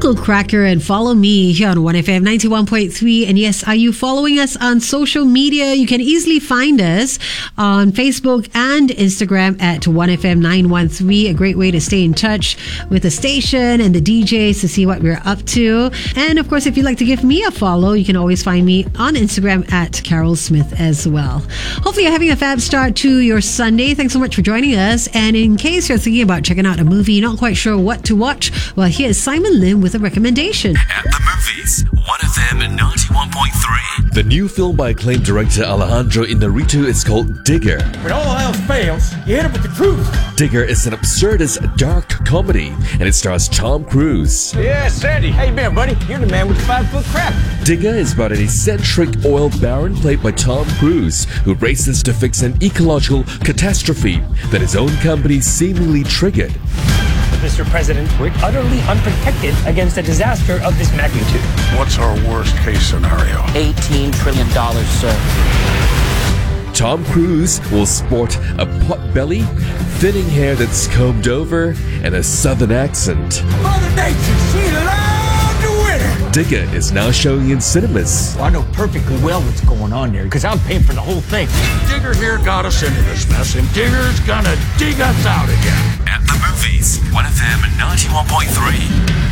Knuckle Cracker and follow me here on 1FM 91.3. And yes, are you following us on social media? You can easily find us on Facebook and Instagram at 1FM 913. A great way to stay in touch with the station and the DJs to see what we're up to. And of course, if you'd like to give me a follow, you can always find me on Instagram at Carol Smith as well. Hopefully you're having a fab start to your Sunday. Thanks so much for joining us. And in case you're thinking about checking out a movie, you're not quite sure what to watch, well, here's Simon Lim with a recommendation. At the movies, 1FM 91.3. The new film by acclaimed director Alejandro Inarritu is called Digger. When all else fails, you hit it with the truth. Digger is an absurdist dark comedy, and it stars Tom Cruise. Yeah, Sandy. How you been, buddy? You're the man with the 5-foot crab. Digger is about an eccentric oil baron played by Tom Cruise, who races to fix an ecological catastrophe that his own company seemingly triggered. Mr. President, we're utterly unprotected against a disaster of this magnitude. What's our worst case scenario? $18 trillion, sir. Tom Cruise will sport a pot belly, thinning hair that's combed over, and a southern accent. Mother Nature, she loved the winter. Digger is now showing in cinemas. Well, I know perfectly well what's going on there, because I'm paying for the whole thing. Digger here got us into this mess, and Digger's gonna dig us out again. At the movies, 1FM 91.3.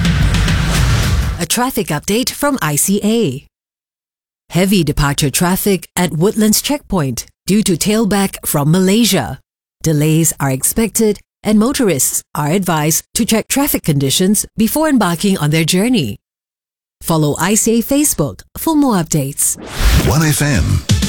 A traffic update from ICA. Heavy departure traffic at Woodlands Checkpoint due to tailback from Malaysia. Delays are expected and motorists are advised to check traffic conditions before embarking on their journey. Follow ICA Facebook for more updates. 1FM